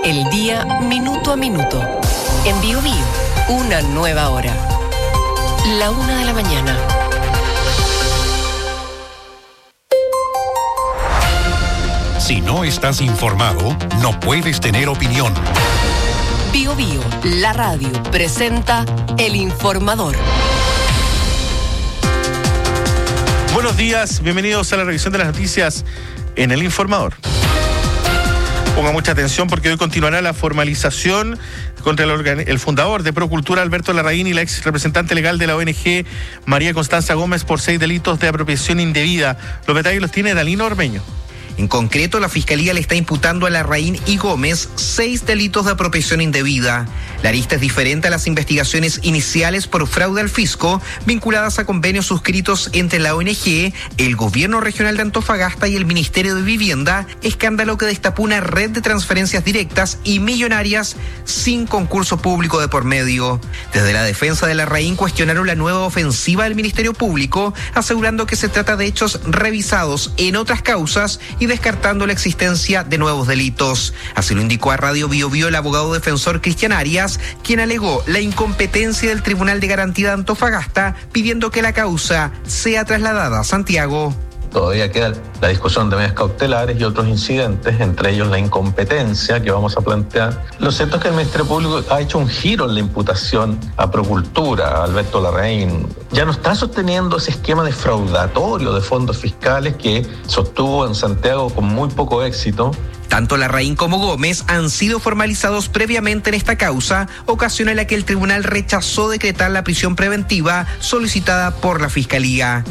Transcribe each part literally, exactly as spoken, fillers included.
El día minuto a minuto. En Bio Bio, una nueva hora. La una de la mañana. Si no estás informado, no puedes tener opinión. Bio Bio, la radio, presenta El Informador. Buenos días, bienvenidos a la revisión de las noticias en El Informador. Ponga mucha atención porque hoy continuará la formalización contra el, organ- el fundador de Procultura, Alberto Larraín, y la ex representante legal de la O N G, María Constanza Gómez, por seis delitos de apropiación indebida. Los detalles los tiene Dalino Ormeño. En concreto, la Fiscalía le está imputando a Larraín y Gómez seis delitos de apropiación indebida. La arista es diferente a las investigaciones iniciales por fraude al fisco, vinculadas a convenios suscritos entre la O N G, el Gobierno Regional de Antofagasta y el Ministerio de Vivienda, escándalo que destapó una red de transferencias directas y millonarias sin concurso público de por medio. Desde la defensa de Larraín cuestionaron la nueva ofensiva del Ministerio Público, asegurando que se trata de hechos revisados en otras causas y descartando la existencia de nuevos delitos. Así lo indicó a Radio Bio Bio el abogado defensor Cristian Arias, quien alegó la incompetencia del Tribunal de Garantía de Antofagasta, pidiendo que la causa sea trasladada a Santiago. Todavía queda la discusión de medidas cautelares y otros incidentes, entre ellos la incompetencia que vamos a plantear. Lo cierto es que el Ministerio Público ha hecho un giro en la imputación a Procultura, a Alberto Larraín. Ya no está sosteniendo ese esquema defraudatorio de fondos fiscales que sostuvo en Santiago con muy poco éxito. Tanto Larraín como Gómez han sido formalizados previamente en esta causa, ocasión en la que el tribunal rechazó decretar la prisión preventiva solicitada por la Fiscalía.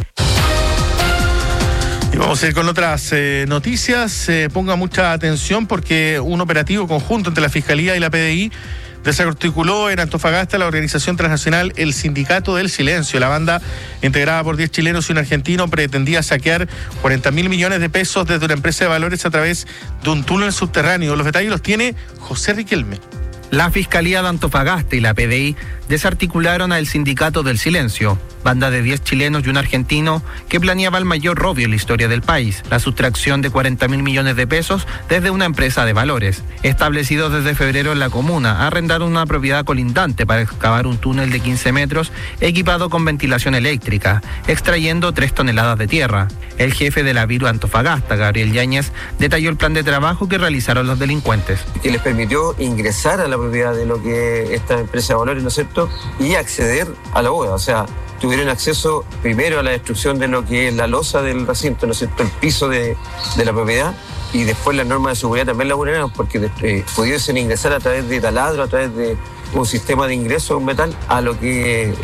Y vamos a ir con otras eh, noticias. Eh, ponga mucha atención porque un operativo conjunto entre la Fiscalía y la P D I desarticuló en Antofagasta la organización transnacional El Sindicato del Silencio. La banda, integrada por diez chilenos y un argentino, pretendía saquear cuarenta mil millones de pesos desde una empresa de valores a través de un túnel subterráneo. Los detalles los tiene José Riquelme. La Fiscalía de Antofagasta y la P D I desarticularon al Sindicato del Silencio, banda de diez chilenos y un argentino que planeaba el mayor robio en la historia del país, la sustracción de cuarenta mil millones de pesos desde una empresa de valores. Establecidos desde febrero en la comuna, arrendaron una propiedad colindante para excavar un túnel de quince metros equipado con ventilación eléctrica, extrayendo tres toneladas de tierra. El jefe de la Viru Antofagasta, Gabriel Yáñez, detalló el plan de trabajo que realizaron los delincuentes. Que les permitió ingresar a la propiedad de lo que esta empresa de valores, ¿no es cierto?, y acceder a la bóveda. O sea, tuvieron acceso primero a la destrucción de lo que es la losa del recinto, ¿no es cierto?, el piso de, de la propiedad, y después las normas de seguridad también la vulneraron porque eh, pudiesen ingresar a través de taladro, a través de un sistema de ingreso de un metal a lo que